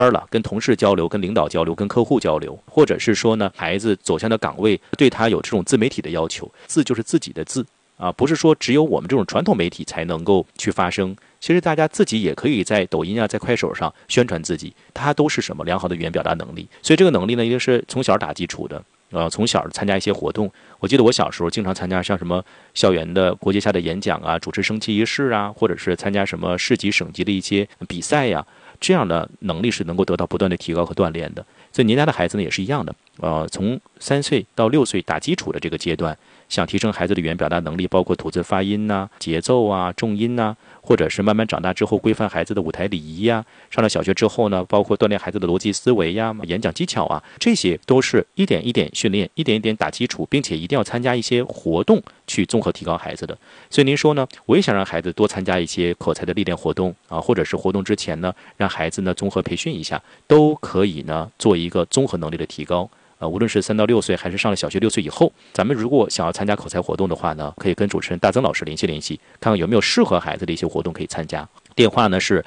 了，跟同事交流，跟领导交流，跟客户交流，或者是说呢，孩子走向的岗位对他有这种自媒体的要求，自就是自己的自啊，不是说只有我们这种传统媒体才能够去发声。其实大家自己也可以在抖音啊，在快手上宣传自己，它都是什么良好的语言表达能力。所以这个能力呢，一定是从小打基础的。从小参加一些活动，我记得我小时候经常参加像什么校园的国际下的演讲啊，主持升旗仪式啊，或者是参加什么市级省级的一些比赛呀，这样的能力是能够得到不断的提高和锻炼的。所以您家的孩子呢也是一样的，从3岁到6岁打基础的这个阶段，想提升孩子的语言表达能力，包括吐字发音呐、节奏啊、重音呐，或者是慢慢长大之后规范孩子的舞台礼仪呀，上了小学之后呢，包括锻炼孩子的逻辑思维呀、演讲技巧啊，这些都是一点一点训练，一点一点打基础，并且一定要参加一些活动去综合提高孩子的。所以您说呢，我也想让孩子多参加一些口才的历练活动啊，或者是活动之前呢，让孩子呢综合培训一下，都可以呢做一个综合能力的提高。无论是3到6岁，还是上了小学6岁以后，咱们如果想要参加口才活动的话呢，可以跟主持人大曾老师联系联系，看看有没有适合孩子的一些活动可以参加。电话呢是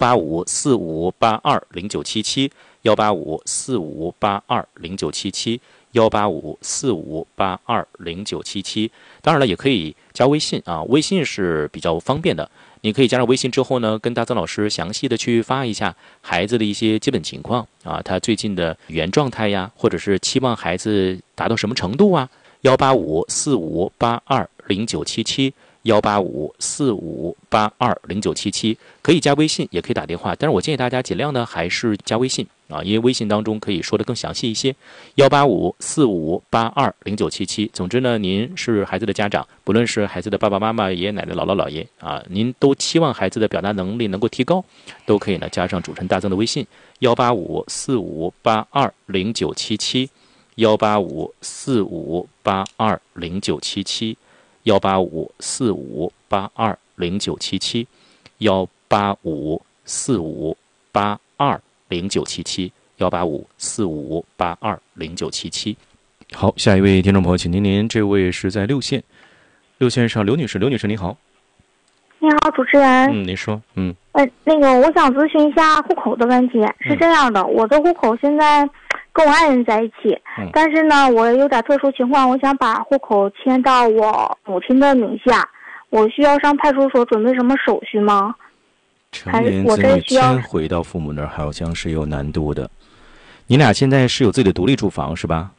18545820977，18545820977，18545820977。当然了，也可以加微信啊，微信是比较方便的。你可以加上微信之后呢，跟大曾老师详细的去发一下孩子的一些基本情况啊，他最近的语言状态呀，或者是期望孩子达到什么程度啊。18545820977，18545820977，可以加微信，也可以打电话，但是我建议大家尽量呢还是加微信啊，因为微信当中可以说得更详细一些。18545820977。总之呢，您是孩子的家长，不论是孩子的爸爸妈妈、爷爷奶奶、姥姥姥爷啊，您都期望孩子的表达能力能够提高，都可以呢加上主持人大曾的微信18545820977，18545820977，18545820977，18545820977。好，下一位听众朋友，请您这位是在6线上刘女士，刘女士你好。 你好，主持人。 您说。 那个，我想咨询一下户口的问题。是这样的，我的户口现在跟我爱人在一起，但是呢，我有点特殊情况，我想把户口迁到我母亲的名下，我需要上派出所准备什么手续吗？ 成年子女迁回到父母那儿好像是有难度的。你俩现在是有自己的独立住房是吧？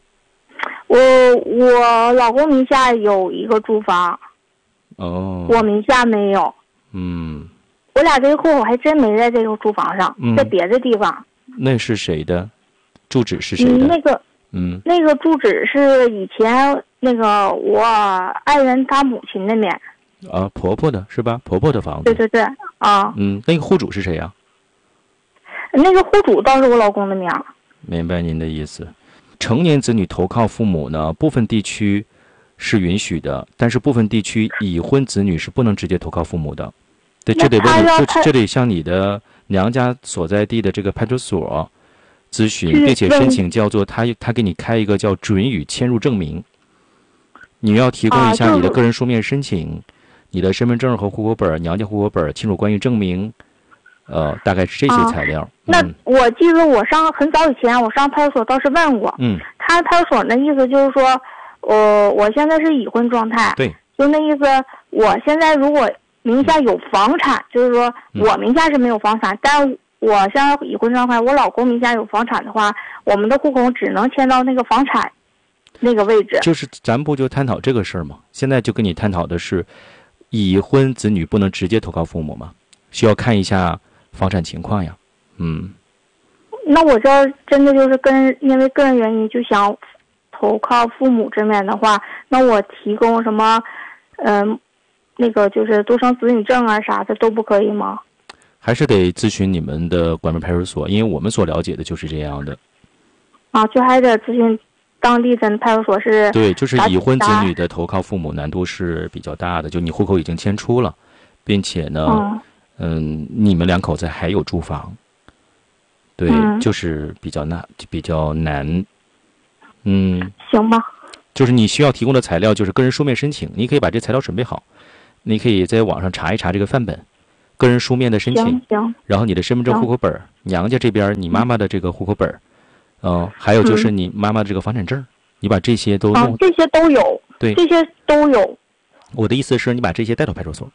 我老公名下有一个住房。我名下没有。我俩这个户口还真没在这个住房上，在别的地方。 那是谁的？住址是谁的？ 那个住址是以前那个我爱人他母亲那边。 婆婆的是吧？婆婆的房子。 对啊。 那个户主是谁呀？ 那个户主倒是我老公的名。 明白您的意思。成年子女投靠父母呢，部分地区是允许的，但是部分地区已婚子女是不能直接投靠父母的。对，这得向你的娘家所在地的这个派出所咨询，并且申请叫做他给你开一个叫准予迁入证明。你要提供一下你的个人书面申请，你的身份证和户口本、娘家户口本、亲属关系证明，大概是这些材料。 那我记得我很早以前我上派出所倒是问过，他派出所的意思就是说，我现在是已婚状态， 对， 就那意思，我现在如果名下有房产，就是说我名下是没有房产，但我现在已婚状态，我老公名下有房产的话，我们的户口只能迁到那个房产那个位置。 就是咱不就探讨这个事儿吗？现在就跟你探讨的是，已婚子女不能直接投靠父母吗？需要看一下房产情况呀。 那我这真的就是因为个人原因就想投靠父母这边的话，那我提供什么那个就是独生子女证啊啥的都不可以吗？ 还是得咨询你们的管门派出所，因为我们所了解的就是这样的。 就还得咨询当地的派出所是。 对，就是已婚子女的投靠父母难度是比较大的，就你户口已经迁出了，并且呢，你们两口子还有住房。对，就是比较难。 行吧。 就是你需要提供的材料就是个人书面申请，你可以把这材料准备好，你可以在网上查一查这个范本， 个人书面的申请， 行， 然后你的身份证、户口本，娘家这边你妈妈的这个户口本，还有就是你妈妈的这个房产证，你把这些都弄， 这些都有， 对， 这些都有。 我的意思是你把这些带到派出所。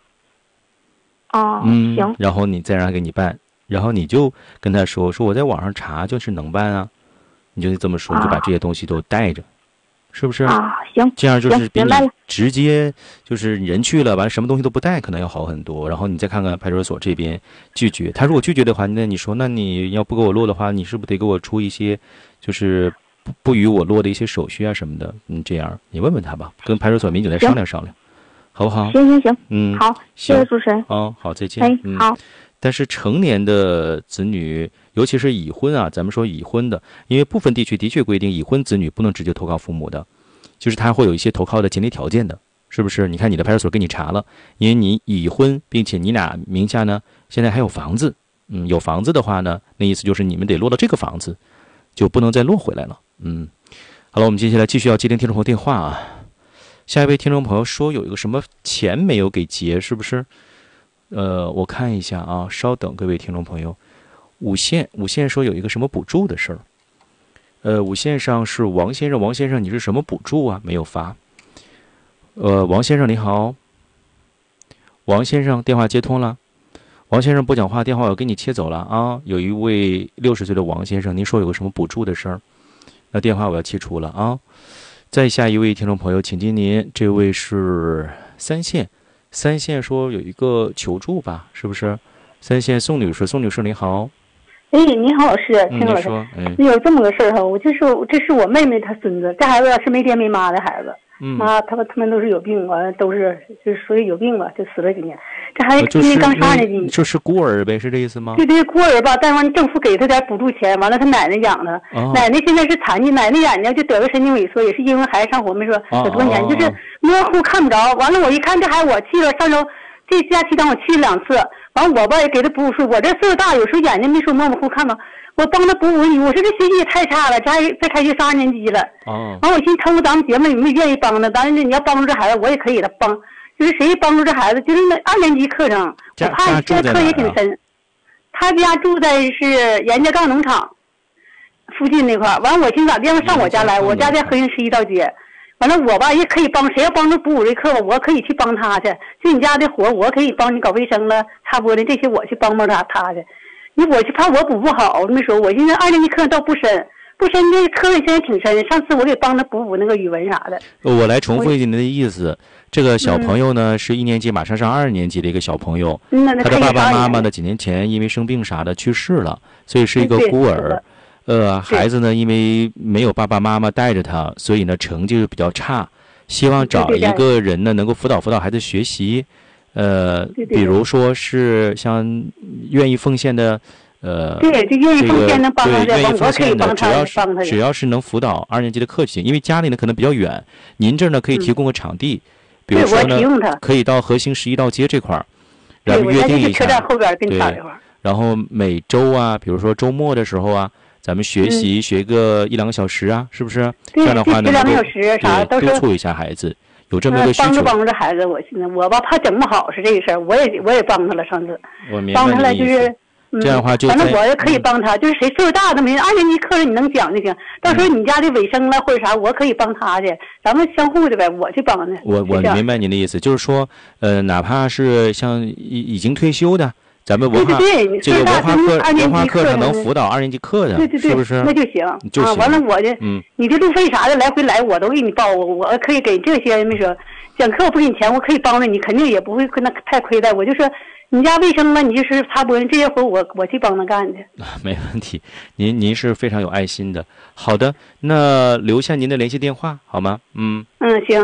行。 然后你再让他给你办，然后你就跟他说我在网上查就是能办啊，你就这么说，就把这些东西都带着，是不是？ 行。 这样就是比你直接就是人去了完了什么东西都不带可能要好很多。然后你再看看派出所这边拒绝，他如果拒绝的话，那你说那你要不给我落的话，你是不是得给我出一些就是不与我落的一些手续啊什么的？这样你问问他吧，跟派出所民警来商量商量。好不好？ 行，好，谢谢主持人。 好，再见。 好。 但是成年的子女，尤其是已婚啊，咱们说已婚的，因为部分地区的确规定已婚子女不能直接投靠父母的，就是他会有一些投靠的前提条件的，是不是？你看你的派出所给你查了，因为你已婚，并且你俩名下呢现在还有房子，有房子的话呢，那意思就是你们得落到这个房子，就不能再落回来了。好了，我们接下来继续要接听听众朋友电话啊。下一位听众朋友说有一个什么钱没有给结，是不是？我看一下啊，稍等，各位听众朋友。五线说有一个什么补助的事儿。五线上是王先生，王先生你是什么补助啊？没有发。王先生你好，王先生电话接通了，王先生不讲话，电话我给你切走了啊。有一位60岁的王先生，您说有个什么补助的事儿，那电话我要切除了啊。再下一位听众朋友，请接您，这位是三线说有一个求助吧，是不是？三线宋女士你好。 你好，老师，听老师，有这么个事儿哈，这是我妹妹她孙子，这孩子是没爹没妈的孩子，他们都是有病，完了都是就是属于有病吧，就死了几年。这孩子今年刚上2年级， 就是孤儿呗，是这意思吗？ 对，孤儿吧，但完政府给他点补助钱，完了他奶奶养他，奶奶现在是残疾，奶奶眼睛就得个神经萎缩，也是因为孩子上火没说有多年，就是模糊看不着。完了我一看这孩子，我去了上周这假期当我去了2次，完了我吧也给他补数，我这岁数大，有时候眼睛没说模糊看吧。我帮他补我说这学习也太差了，这还再开学上2年级了。完我寻思通过咱们节目，你们愿意帮他，当然你要帮助这孩子，我也可以的帮。就是谁帮助这孩子，就是那2年级课程，我怕这课也挺深。他家住在是严家杠农场附近那块儿。完我寻思咋地让他上我家来，我家在和平11道街。完了我吧也可以帮，谁要帮助补这课吧，我可以去帮他去。就你家的活，我可以帮你搞卫生了、擦玻璃这些，我去帮他去。我就怕我补不好，我没说，我现在2年级课倒不深，这课现在挺深。上次我给帮他补那个语文啥的。 我来重复一下您的意思，这个小朋友呢是1年级马上上2年级的一个小朋友，他的爸爸妈妈呢几年前因为生病啥的去世了，所以是一个孤儿。孩子呢因为没有爸爸妈妈带着他，所以呢成绩比较差，希望找一个人呢能够辅导孩子学习。比如说是像愿意奉献的， 对，就愿意奉献能帮他的，我可以帮他， 只要是能辅导2年级的课情，因为家里呢可能比较远，您这儿呢可以提供个场地，比如说呢可以到和兴11道街这块儿，然后约定一下，对，然后每周啊，比如说周末的时候啊，咱们学个1-2个小时啊，是不是？这样的话呢，督促一下孩子。有这么一个需求， 帮助这孩子，我现在我吧怕整不好是这个事儿，我也帮他了，上次我明白帮他了，就是这样的话就反正我也可以帮他，就是谁岁数大的没2年级课你能讲就行，到时候你家的卫生了或者啥，我可以帮他去，咱们相互的呗，我去帮他。 我明白您的意思，就是说哪怕是像已经退休的。咱们文化这个文化课上能辅导2年级课的，是不是？ 那就行。完了我的，你的路费啥的来回来我都给你报，我可以给这些没说讲课我不给你钱，我可以帮着你，肯定也不会跟他太亏待。我就说你家卫生了，你就是擦玻璃这些活，我去帮他干去。 没问题，您是非常有爱心的。好的，那留下您的联系电话好吗？ 行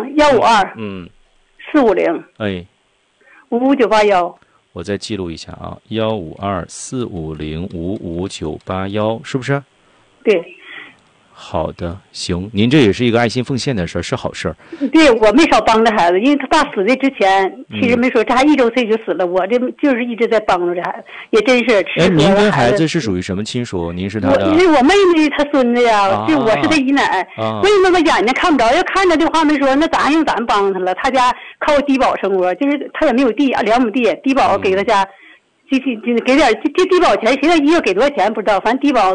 ，15245055981。 我再记录一下啊，152-450-55981，是不是？ 对。 好的，行，您这也是一个爱心奉献的事儿，是好事儿。 对，我没少帮这孩子，因为他爸死的之前，其实没说，这还1周岁就死了，我这就是一直在帮助这孩子，也真是吃喝。 您跟孩子是属于什么亲属？您是他的？ 我妹妹她孙子呀，我是他姨奶。为什么我眼睛看不着？要看着的话没说，那咱用咱帮他了。他家靠低保生活，就是他也没有地，2亩地，低保给他家。 给点低保钱，现在医药给多少钱不知道，反正低保